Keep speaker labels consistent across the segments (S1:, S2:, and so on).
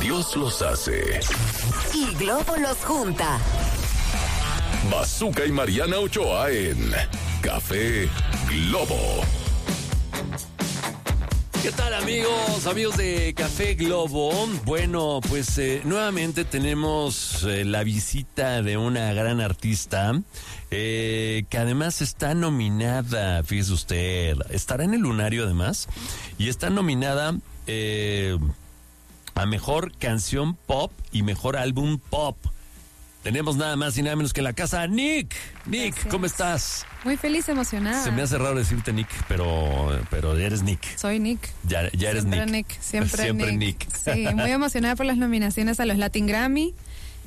S1: Dios los hace
S2: y Globo los junta.
S1: Bazooka y Mariana Ochoa en Café Globo.
S3: ¿Qué tal, amigos de Café Globo? Bueno, pues nuevamente tenemos la visita de una gran artista que además está nominada, fíjese usted, estará en el Lunario además, y está nominada a Mejor Canción Pop y Mejor Álbum Pop. Tenemos nada más y nada menos que en la casa Nick. Nick, gracias. ¿Cómo estás?
S4: Muy feliz, emocionada.
S3: Se me hace raro decirte Nick, pero eres Nick.
S4: Soy Nick.
S3: Ya eres
S4: siempre
S3: Nick.
S4: Siempre Nick.
S3: Sí,
S4: muy emocionada por las nominaciones a los Latin Grammy.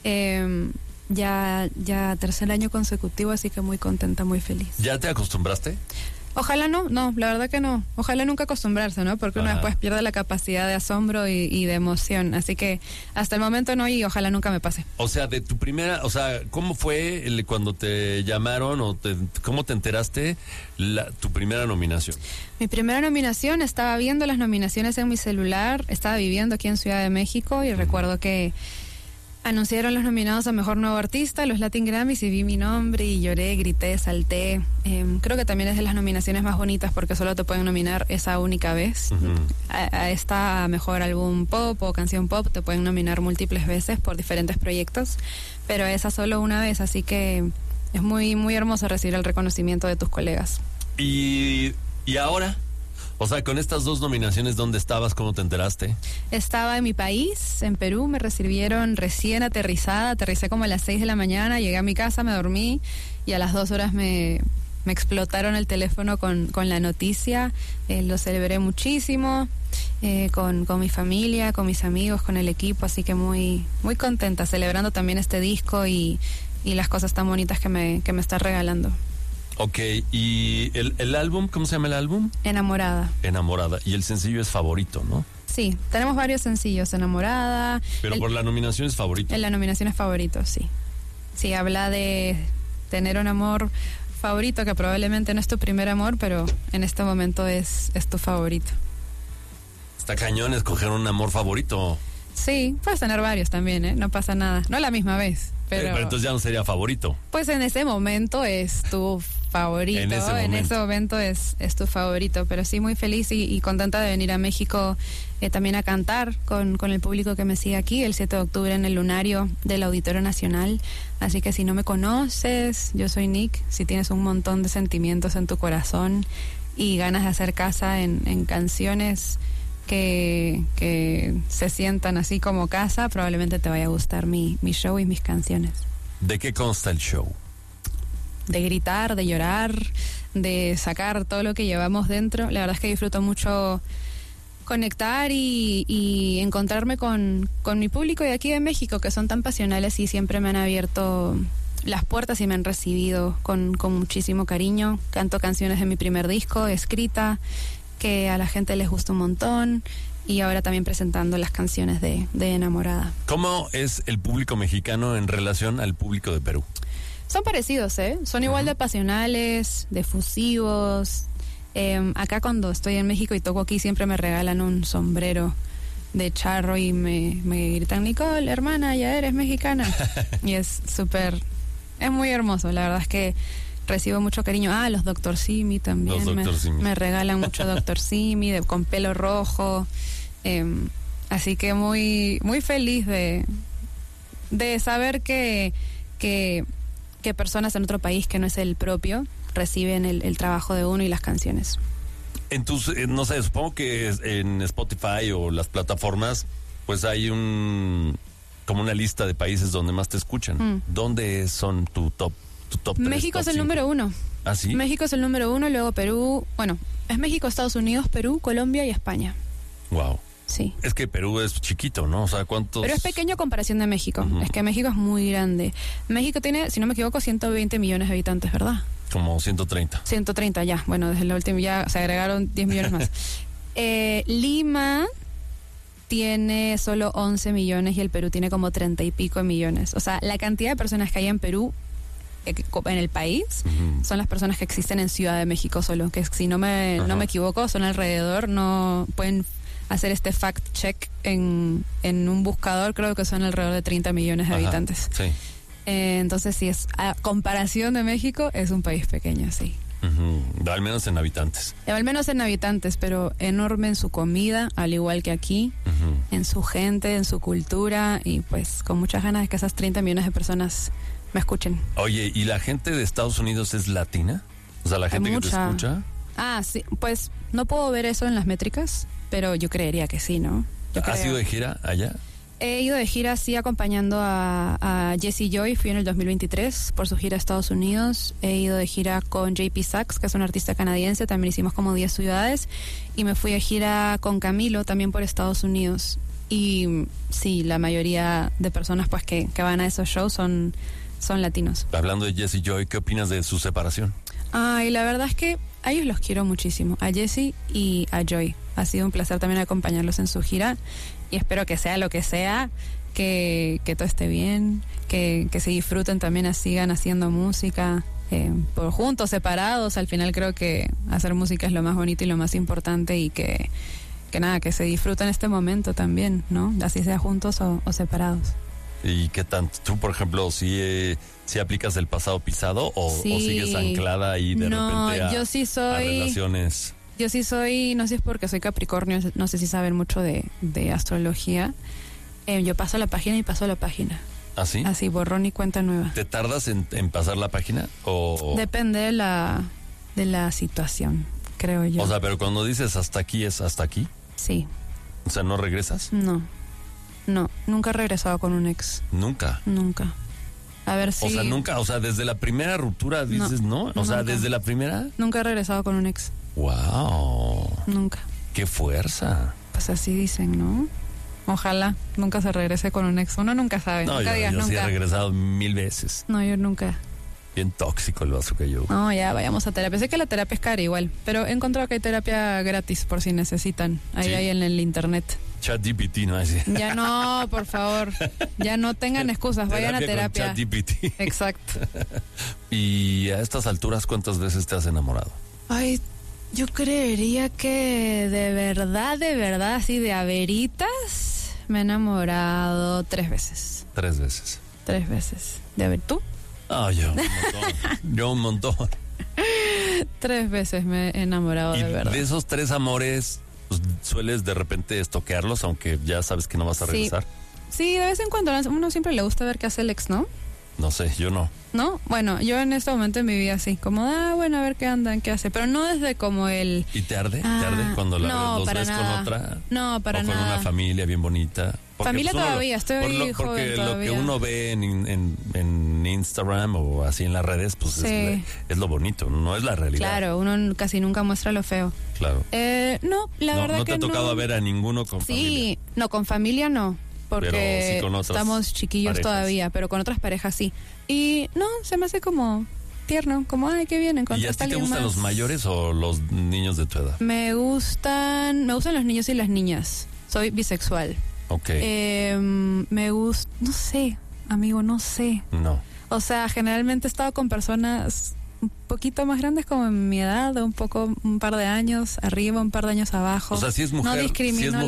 S4: Ya tercer año consecutivo, así que muy contenta, muy feliz.
S3: ¿Ya te acostumbraste?
S4: Ojalá no, la verdad que no. Ojalá nunca acostumbrarse, ¿no? Porque uno después pierde la capacidad de asombro y de emoción. Así que hasta el momento no, y ojalá nunca me pase.
S3: O sea, de tu primera, ¿cómo fue cuando te llamaron cómo te enteraste tu primera nominación?
S4: Mi primera nominación, estaba viendo las nominaciones en mi celular, estaba viviendo aquí en Ciudad de México y recuerdo que anunciaron los nominados a Mejor Nuevo Artista, los Latin Grammys, y vi mi nombre y lloré, grité, salté. Creo que también es de las nominaciones más bonitas porque solo te pueden nominar esa única vez. Uh-huh. A esta Mejor Álbum Pop o Canción Pop te pueden nominar múltiples veces por diferentes proyectos, pero esa solo una vez, así que es muy, muy hermoso recibir el reconocimiento de tus colegas.
S3: ¿Y ahora? O sea, con estas dos nominaciones, ¿dónde estabas? ¿Cómo te enteraste?
S4: Estaba en mi país, en Perú, me recibieron recién aterricé como a las 6 de la mañana, llegué a mi casa, me dormí y a las 2 horas me explotaron el teléfono con la noticia. Lo celebré muchísimo, con mi familia, con mis amigos, con el equipo, así que muy, muy contenta, celebrando también este disco y las cosas tan bonitas que me está regalando.
S3: Ok, ¿y el álbum, cómo se llama el álbum?
S4: Enamorada.
S3: Y el sencillo es Favorito, ¿no?
S4: Sí, tenemos varios sencillos, Enamorada.
S3: Pero por la nominación es Favorito.
S4: En la nominación es Favorito, sí. Sí, habla de tener un amor favorito que probablemente no es tu primer amor, pero en este momento es tu favorito.
S3: Está cañón escoger un amor favorito.
S4: Sí, puedes tener varios también, ¿eh? No pasa nada. No a la misma vez, pero
S3: entonces ya no sería favorito.
S4: Pues en ese momento es tu favorito. En ese momento es tu favorito. Pero sí, muy feliz y contenta de venir a México también a cantar con el público que me sigue aquí el 7 de octubre en el Lunario del Auditorio Nacional. Así que si no me conoces, yo soy Nick. Si tienes un montón de sentimientos en tu corazón y ganas de hacer casa en canciones que se sientan así como casa, probablemente te vaya a gustar mi show y mis canciones.
S3: ¿De qué consta el show?
S4: De gritar, de llorar, de sacar todo lo que llevamos dentro. La verdad es que disfruto mucho conectar y encontrarme con mi público de aquí de México, que son tan pasionales y siempre me han abierto las puertas y me han recibido con muchísimo cariño. Canto canciones de mi primer disco, escrita, que a la gente les gusta un montón, y ahora también presentando las canciones de Enamorada. ¿
S3: ¿Cómo es el público mexicano en relación al público de Perú?
S4: Son parecidos, son igual de pasionales, de efusivos. Acá cuando estoy en México y toco aquí siempre me regalan un sombrero de charro y me gritan: Nicole, hermana, ya eres mexicana. Y es muy hermoso, la verdad es que recibo mucho cariño. Los Dr. Simi también. Me regalan mucho Dr. Simi con pelo rojo. Así que muy, muy feliz de saber que personas en otro país que no es el propio reciben el trabajo de uno y las canciones.
S3: No sé, supongo que en Spotify o las plataformas, pues hay como una lista de países donde más te escuchan. ¿Dónde son tu top 3,
S4: México
S3: top
S4: es el
S3: 5?
S4: número 1.
S3: ¿Ah, sí?
S4: México es el número 1, luego Perú. Bueno, es México, Estados Unidos, Perú, Colombia y España.
S3: Wow.
S4: Sí.
S3: Es que Perú es chiquito, ¿no? O sea, ¿cuántos?
S4: Pero es pequeño a comparación de México. Uh-huh. Es que México es muy grande. México tiene, si no me equivoco, 120 millones de habitantes, ¿verdad?
S3: Como 130.
S4: 130 ya. Bueno, desde la última ya se agregaron 10 millones más. Lima tiene solo 11 millones y el Perú tiene como 30 y pico millones. O sea, la cantidad de personas que hay en Perú, en el país, son las personas que existen en Ciudad de México solo, que si no me equivoco son alrededor, no pueden hacer este fact check en un buscador, creo que son alrededor de 30 millones de habitantes.
S3: Sí.
S4: Entonces, sí, a comparación de México, es un país pequeño, sí.
S3: Al menos en habitantes.
S4: Al menos en habitantes, pero enorme en su comida, al igual que aquí, en su gente, en su cultura, y pues con muchas ganas de que esas 30 millones de personas me escuchen.
S3: Oye, ¿y la gente de Estados Unidos es latina? O sea, la gente que te escucha.
S4: Ah, sí, pues no puedo ver eso en las métricas, pero yo creería que sí, ¿no?
S3: ¿Has ido de gira allá?
S4: He ido de gira, sí, acompañando a Jessie Joy. Fui en el 2023 por su gira a Estados Unidos. He ido de gira con JP Saxe, que es un artista canadiense. También hicimos como 10 ciudades. Y me fui de gira con Camilo, también por Estados Unidos. Y sí, la mayoría de personas pues que van a esos shows son latinos.
S3: Hablando de Jessie Joy, ¿qué opinas de su separación?
S4: Y la verdad es que a ellos los quiero muchísimo, a Jessie y a Joy. Ha sido un placer también acompañarlos en su gira y espero que sea lo que sea, que todo esté bien, que se disfruten también, sigan haciendo música, por juntos, separados. Al final creo que hacer música es lo más bonito y lo más importante, y que nada, que se disfruten este momento también, ¿no? Así sea juntos o separados.
S3: ¿Y qué tanto? ¿Tú, por ejemplo, si aplicas el pasado pisado o sigues anclada ahí de repente a,
S4: yo sí soy,
S3: a relaciones?
S4: Yo sí soy, no sé si es porque soy Capricornio, no sé si saben mucho de astrología. Yo paso la página y paso la página.
S3: ¿Ah, sí?
S4: Así, borrón y cuenta nueva.
S3: ¿Te tardas en pasar la página? O
S4: depende de la situación, creo yo.
S3: O sea, pero cuando dices hasta aquí, ¿es hasta aquí?
S4: Sí.
S3: O sea, ¿no regresas?
S4: No, nunca he regresado con un ex.
S3: ¿Nunca?
S4: Nunca. A ver si...
S3: O sea, nunca, o sea, desde la primera ruptura dices no. O sea, desde la primera...
S4: Nunca he regresado con un ex.
S3: ¡Wow!
S4: Nunca.
S3: ¡Qué fuerza!
S4: Pues así dicen, ¿no? Ojalá nunca se regrese con un ex. Uno nunca sabe.
S3: No,
S4: nunca
S3: yo
S4: nunca.
S3: Sí he regresado 1000 veces.
S4: No, yo nunca.
S3: Bien tóxico el vaso que yo.
S4: No, ya, vayamos a terapia. Sé que la terapia es cara igual, pero he encontrado que hay terapia gratis por si necesitan. Ahí hay en el internet.
S3: ChatGPT, ¿no?
S4: Ya no, por favor. Ya no tengan excusas, vayan a terapia.
S3: ChatGPT.
S4: Exacto.
S3: Y a estas alturas, ¿cuántas veces te has enamorado?
S4: Ay, yo creería que de verdad, así de a veritas, me he enamorado 3 veces.
S3: 3 veces.
S4: 3 veces. ¿De ver tú?
S3: Ah, yo un montón. Yo un montón.
S4: 3 veces me he enamorado de verdad.
S3: De esos 3 amores, pues, sueles de repente estoquearlos, aunque ya sabes que no vas a regresar.
S4: Sí, de vez en cuando. A uno siempre le gusta ver qué hace el ex, ¿no?
S3: No sé, yo no.
S4: ¿No? Bueno, yo en este momento en mi vida así, como, bueno, a ver qué andan, qué hace. Pero no desde como el...
S3: ¿Y te arde? ¿Te arde cuando los ves con otra?
S4: No, para nada.
S3: O con una familia bien bonita. Porque,
S4: familia
S3: pues,
S4: todavía, estoy joven
S3: porque
S4: todavía.
S3: Lo que uno ve en Instagram o así en las redes, pues
S4: sí,
S3: es lo bonito, no es la realidad.
S4: Claro, uno casi nunca muestra lo feo.
S3: Claro.
S4: No, la verdad que no.
S3: ¿No te ha tocado ver a ninguno con familia?
S4: Sí, no, con familia no. Porque
S3: sí, con otras
S4: estamos chiquillos
S3: parejas
S4: todavía, pero con otras parejas sí. Y no, se me hace como tierno, como, ay, qué bien.
S3: ¿Y a ti te gustan los mayores o los niños de tu edad?
S4: Me gustan los niños y las niñas. Soy bisexual.
S3: Ok.
S4: Me gusta, no sé, amigo, no sé.
S3: No.
S4: O sea, generalmente he estado con personas un poquito más grandes como en mi edad, un par de años arriba, un par de años abajo.
S3: O sea, si es mujer,
S4: no discrimino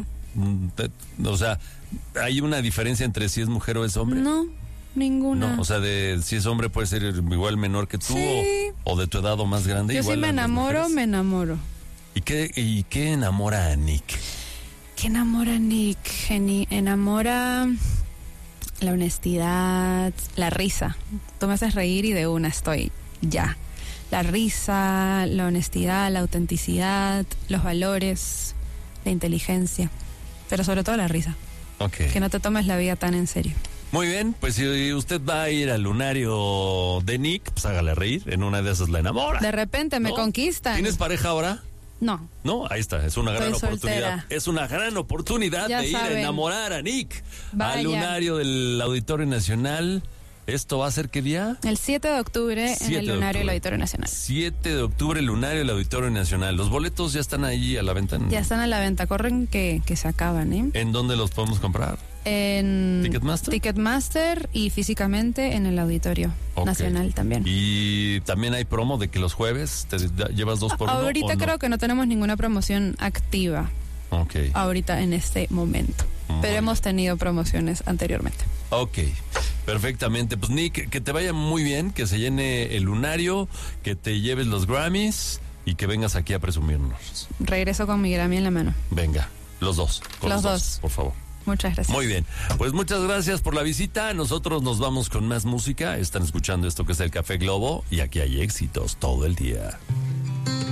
S3: o sea, ¿hay una diferencia entre si es mujer o es hombre?
S4: No, ninguna.
S3: No, o sea, si es hombre puede ser igual menor que tú,
S4: sí,
S3: o de tu edad o más grande.
S4: Yo
S3: igual
S4: sí me enamoro.
S3: ¿Y qué enamora a Nick?
S4: ¿Qué enamora a Nick? Enamora la honestidad, la risa. Tú me haces reír y de una estoy ya. La risa, la honestidad, la autenticidad, los valores, la inteligencia, pero sobre todo la risa.
S3: Okay.
S4: Que no te tomes la vida tan en serio.
S3: Muy bien, pues si usted va a ir al lunario de Nick, pues hágale reír, en una de esas la enamora.
S4: De repente me conquistan.
S3: ¿Tienes pareja ahora?
S4: No.
S3: No, ahí está, es una gran oportunidad.
S4: Soltera.
S3: Es una gran oportunidad
S4: ya
S3: de
S4: saben.
S3: Ir a enamorar a Nick.
S4: Vaya.
S3: Al lunario del Auditorio Nacional. ¿Esto va a ser qué día?
S4: El 7 de octubre en el lunario del Auditorio Nacional.
S3: 7 de octubre, el lunario del Auditorio Nacional. Los boletos ya están ahí a la venta.
S4: Ya están a la venta, corren que se acaban, ¿eh?
S3: ¿En dónde los podemos comprar?
S4: En
S3: Ticketmaster
S4: y físicamente en el Auditorio Nacional también.
S3: Y también hay promo de que los jueves te llevas 2 por 1.
S4: Ahorita creo que no tenemos ninguna promoción activa, ahorita en este momento. Pero hemos tenido promociones anteriormente.
S3: Ok, perfectamente. Pues Nick, que te vaya muy bien, que se llene el lunario, que te lleves los Grammys y que vengas aquí a presumirnos.
S4: Regreso con mi Grammy en la mano.
S3: Venga, los dos. Con los dos, por favor.
S4: Muchas gracias.
S3: Muy bien, pues muchas gracias por la visita. Nosotros nos vamos con más música. Están escuchando esto que es el Café Globo y aquí hay éxitos todo el día.